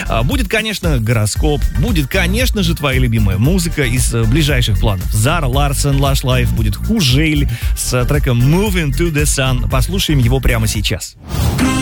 Будет, конечно, гороскоп, будет, конечно же, твоя любимая музыка из ближайших планов. Зара Ларсон, Lush Life, будет Хужель с треком Moving to the Sun. Послушаем его прямо сейчас.